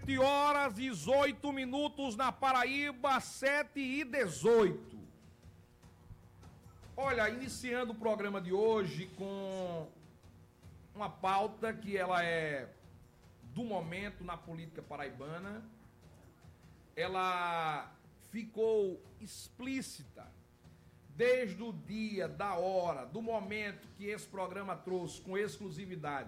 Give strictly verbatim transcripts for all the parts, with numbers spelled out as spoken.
sete horas e dezoito minutos na Paraíba, sete e dezoito. Olha, iniciando o programa de hoje com uma pauta que ela é do momento na política paraibana. Ela ficou explícita desde o dia, da hora, do momento que esse programa trouxe com exclusividade,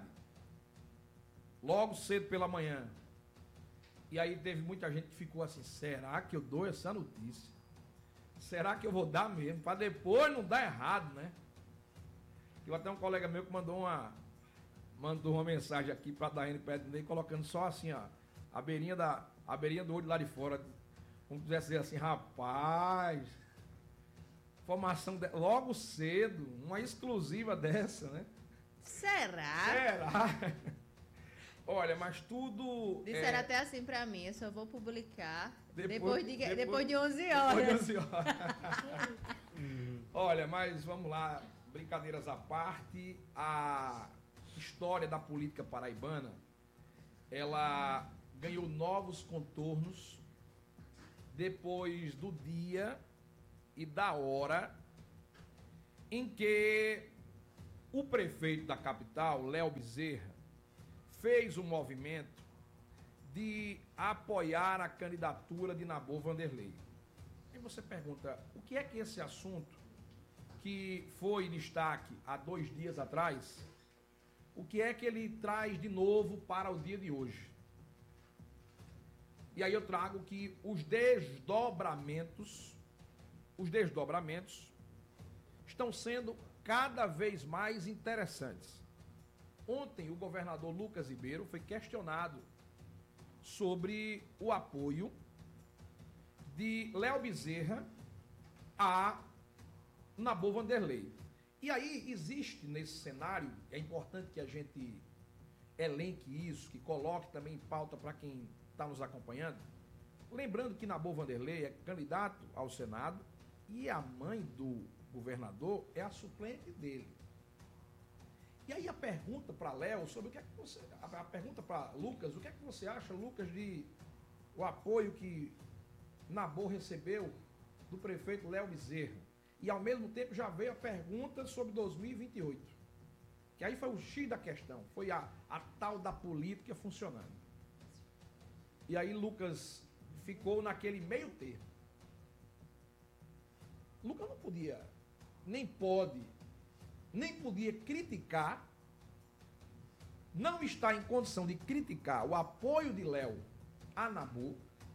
logo cedo pela manhã. E aí teve muita gente que ficou assim, será que eu dou essa notícia? Será que eu vou dar mesmo? Para depois não dar errado, né? Eu até um colega meu que mandou uma, mandou uma mensagem aqui para a Daiane Pedro, colocando só assim, ó, a beirinha, da, a beirinha do olho lá de fora, como quisesse dizer assim, rapaz, informação de, logo cedo, uma exclusiva dessa, né? Será? Será? Olha, mas tudo... Disseram é... até assim pra mim, eu só vou publicar depois, depois, de, depois, depois de onze horas. Depois de onze horas. Olha, mas vamos lá, brincadeiras à parte, a história da política paraibana, ela ganhou novos contornos depois do dia e da hora em que o prefeito da capital, Léo Bezerra, fez um movimento de apoiar a candidatura de Nabor Vanderlei. Aí você pergunta, o que é que esse assunto, que foi destaque há dois dias atrás, o que é que ele traz de novo para o dia de hoje? E aí eu trago que os desdobramentos, os desdobramentos estão sendo cada vez mais interessantes. Ontem, o governador Lucas Ribeiro foi questionado sobre o apoio de Léo Bezerra a Nabor Vanderlei. E aí existe nesse cenário, é importante que a gente elenque isso, que coloque também em pauta para quem está nos acompanhando, lembrando que Nabor Vanderlei é candidato ao Senado e a mãe do governador é a suplente dele. E aí a pergunta para Léo sobre o que é que você... A pergunta para Lucas, o que é que você acha, Lucas, de o apoio que Nabor recebeu do prefeito Léo Bezerra? E ao mesmo tempo já veio a pergunta sobre dois mil e vinte e oito. Que aí foi o X da questão, foi a, a tal da política funcionando. E aí Lucas ficou naquele meio termo. Lucas não podia, nem pode... nem podia criticar, não está em condição de criticar o apoio de Léo a Nabor,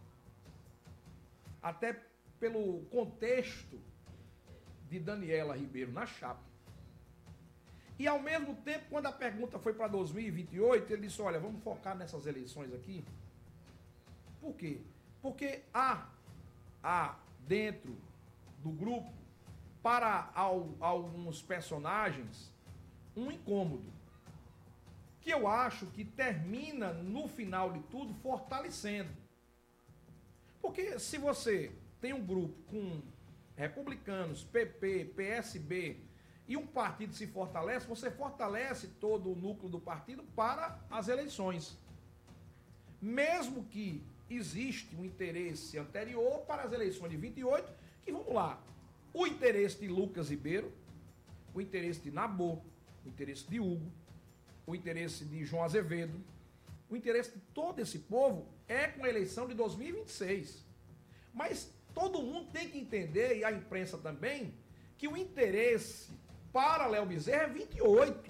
até pelo contexto de Daniela Ribeiro na chapa. E ao mesmo tempo, quando a pergunta foi para dois mil e vinte e oito, ele disse, olha, vamos focar nessas eleições aqui. Por quê? Porque há, há dentro do grupo, para alguns personagens, um incômodo, que eu acho que termina, no final de tudo, fortalecendo. Porque se você tem um grupo com republicanos, P P, P S B, e um partido se fortalece, você fortalece todo o núcleo do partido para as eleições. Mesmo que existe um interesse anterior para as eleições de vinte e oito, que vamos lá, o interesse de Lucas Ribeiro, o interesse de Nabor, o interesse de Hugo, o interesse de João Azevedo, o interesse de todo esse povo é com a eleição de dois mil e vinte e seis. Mas todo mundo tem que entender, e a imprensa também, que o interesse para Léo Bezerra é vinte e oito.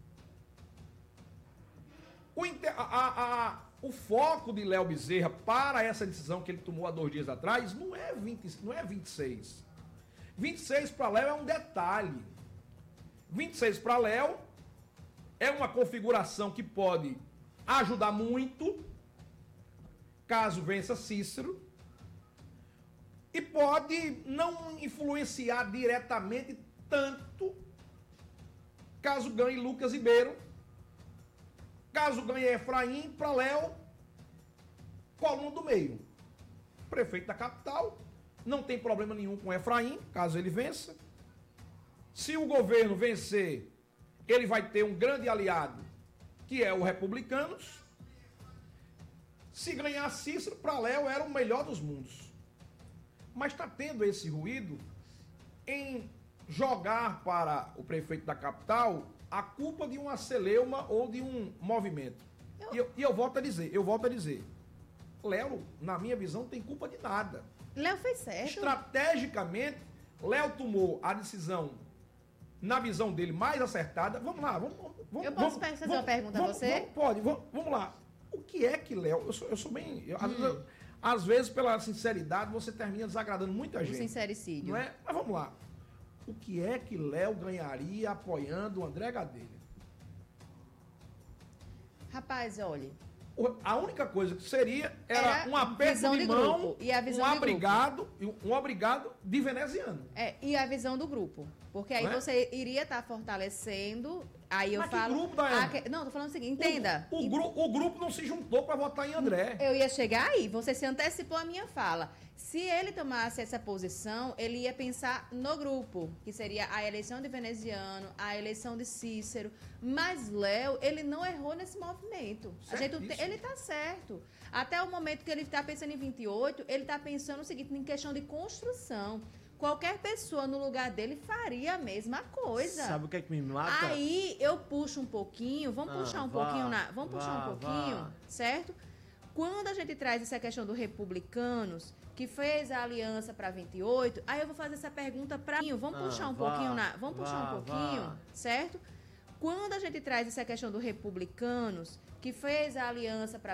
O, inter... a, a, a, o foco de Léo Bezerra para essa decisão que ele tomou há dois dias atrás não é, vinte, não é vinte e seis. vinte e seis para Léo é um detalhe. vinte e seis para Léo é uma configuração que pode ajudar muito, caso vença Cícero, e pode não influenciar diretamente tanto, caso ganhe Lucas Ribeiro, caso ganhe Efraim, para Léo, coluna do meio. Prefeito da capital, não tem problema nenhum com Efraim, caso ele vença. Se o governo vencer, ele vai ter um grande aliado, que é o Republicanos. Se ganhar Cícero, para Léo era o melhor dos mundos. Mas está tendo esse ruído em jogar para o prefeito da capital a culpa de uma celeuma ou de um movimento. Eu... E, eu, e eu volto a dizer, eu volto a dizer, Léo, na minha visão, tem culpa de nada. Léo fez certo. Estrategicamente, Léo tomou a decisão, na visão dele, mais acertada. Vamos lá, vamos... vamos eu posso vamos, fazer vamos, uma pergunta vamos, a você? Vamos, pode, vamos, vamos lá. O que é que Léo... Eu sou, eu sou bem... Eu, hum. às, vezes, às vezes, pela sinceridade, você termina desagradando muita O gente. sincericídio. Não é? Mas vamos lá. O que é que Léo ganharia apoiando o André Gadelha? Rapaz, olha... A única coisa que seria era, era um aperto visão de, de mão, grupo. E a visão um de obrigado, um obrigado de veneziano. É, e a visão do grupo. Porque aí Não é? você iria estar fortalecendo. Aí eu Mas falo. que grupo, Daiane? Ah, que- não, tô falando o seguinte, entenda. O, o, gru, o grupo não se juntou para votar em André. Eu ia chegar aí, você se antecipou a minha fala. Se ele tomasse essa posição, ele ia pensar no grupo, que seria a eleição de veneziano, a eleição de Cícero. Mas Léo, ele não errou nesse movimento. A gente, Certíssimo. ele está certo. Até o momento que ele está pensando em vinte e oito, ele está pensando o seguinte, em questão de construção. Qualquer pessoa no lugar dele faria a mesma coisa. Sabe o que é que me mata? Aí eu puxo um pouquinho, vamos Ah, puxar um vá, pouquinho na, vamos vá, puxar um pouquinho, vá. certo? Quando a gente traz essa questão do republicanos, que fez a aliança para vinte e oito, aí eu vou fazer essa pergunta para mim, vamos Ah, puxar um vá, pouquinho na, vamos vá, puxar um pouquinho, vá. certo? Quando a gente traz essa questão do republicanos, que fez a aliança para